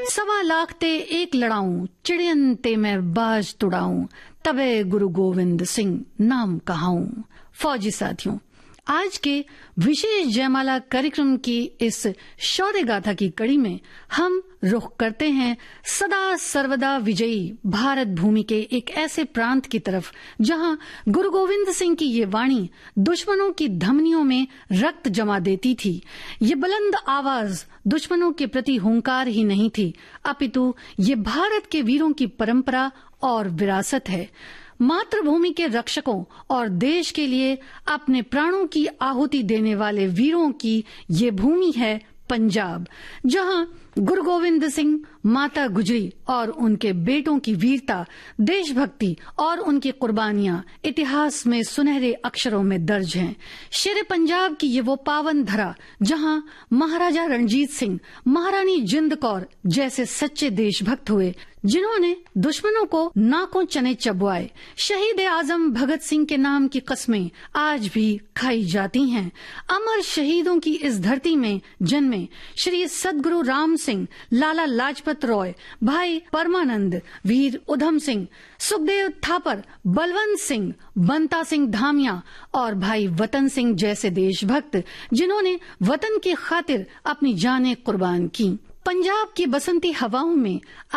सवा लाख ते एक लड़ाऊं, चिड़ियन ते मैं बाज तुड़ाऊं, तबे गुरु गोविंद सिंह नाम कहाऊं। फौजी साथियों, आज के विशेष जयमाला कार्यक्रम की इस शौर्य गाथा की कड़ी में हम रुख करते हैं सदा सर्वदा विजयी भारत भूमि के एक ऐसे प्रांत की तरफ जहां गुरु गोविंद सिंह की ये वाणी दुश्मनों की धमनियों में रक्त जमा देती थी। ये बुलंद आवाज दुश्मनों के प्रति हुंकार ही नहीं थी, अपितु ये भारत के वीरों की परंपरा और विरासत है। मातृभूमि के रक्षकों और देश के लिए अपने प्राणों की आहुति देने वाले वीरों की ये भूमि है पंजाब, जहां गुरु गोविंद सिंह, माता गुजरी और उनके बेटों की वीरता, देशभक्ति और उनकी कुर्बानियां इतिहास में सुनहरे अक्षरों में दर्ज हैं। शेर पंजाब की ये वो पावन धरा जहां महाराजा रणजीत सिंह, महारानी जिंद कौर जैसे सच्चे देशभक्त हुए, जिन्होंने दुश्मनों को नाकों चने चबवाए। शहीद आजम भगत सिंह के नाम की कस्में आज भी खाई जाती हैं। अमर शहीदों की इस धरती में जन्मे श्री सद्गुरु राम सिंह, लाला लाजपत रॉय, भाई परमानंद, वीर उधम सिंह, सुखदेव थापर, बलवंत सिंह, बंता सिंह धामिया और भाई वतन सिंह जैसे देशभक्त, जिन्होंने वतन की खातिर अपनी जानें कुर्बान की। पंजाब की बसंती हवाओं में